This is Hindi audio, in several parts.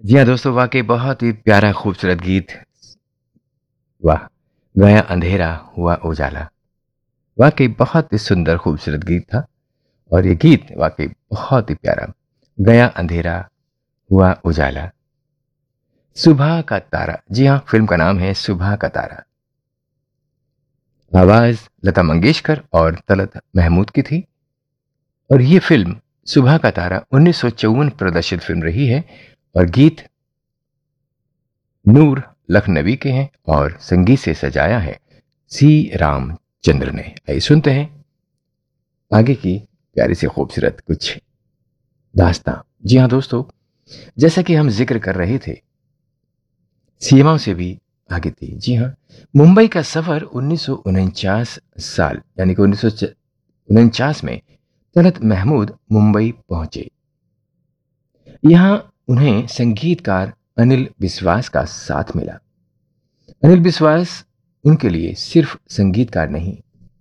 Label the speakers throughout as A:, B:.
A: जी हाँ दोस्तों, वाक़ई बहुत ही प्यारा खूबसूरत गीत। वाह! गया अंधेरा हुआ उजाला। वाक़ई बहुत ही सुंदर खूबसूरत गीत था और ये गीत वाक़ई बहुत ही प्यारा। गया अंधेरा हुआ उजाला, सुबह का तारा। जी हाँ, फ़िल्म का नाम है सुबह का तारा। आवाज़ लता मंगेशकर और तलत महमूद की थी और ये फ़िल्म सुबह का तारा 1954 प्रदर्शित फ़िल्म रही है और गीत नूर लखनवी के हैं और संगीत से सजाया है सी रामचंद्र ने। आइए सुनते हैं आगे की प्यारी सी खूबसूरत कुछ दास्तां। जी हाँ दोस्तों, जैसा कि हम जिक्र कर रहे थे, सीमाओं से भी आगे थी। जी हाँ, मुंबई का सफर 1949 साल यानी कि 1949 में तलत महमूद मुंबई पहुंचे। यहाँ उन्हें संगीतकार अनिल विश्वास का साथ मिला। अनिल विश्वास उनके लिए सिर्फ संगीतकार नहीं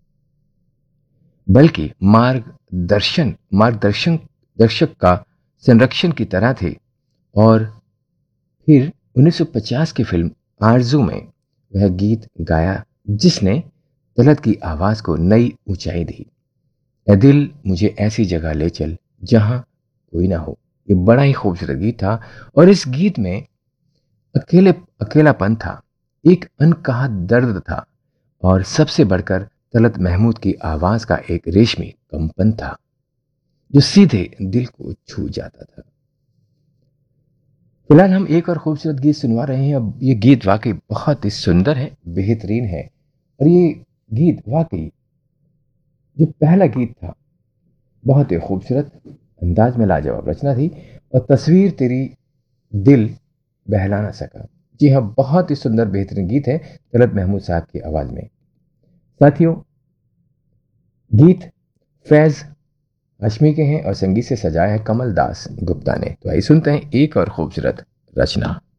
A: बल्कि मार्गदर्शन दर्शक का संरक्षण की तरह थे। और फिर 1950 की फिल्म आरजू में वह गीत गाया जिसने तलत की आवाज को नई ऊंचाई दी। ए दिल मुझे ऐसी जगह ले चल जहां कोई ना हो। ये बड़ा ही खूबसूरत गीत था और इस गीत में अकेलापन था, एक अनकहा दर्द था और सबसे बढ़कर तलत महमूद की आवाज का एक रेशमी कंपन था जो सीधे दिल को छू जाता था। फिलहाल हम एक और खूबसूरत गीत सुनवा रहे हैं। अब ये गीत वाकई बहुत ही सुंदर है, बेहतरीन है और ये गीत वाकई जो पहला गीत था बहुत ही खूबसूरत अंदाज में लाजवाब रचना थी और तस्वीर तेरी दिल बहला ना सका। जी हाँ, बहुत ही सुंदर बेहतरीन गीत है तलत महमूद साहब की आवाज में। साथियों, गीत फैज हाशमी के हैं और संगीत से सजाया है कमल दास गुप्ता ने। तो आइए सुनते हैं एक और खूबसूरत रचना।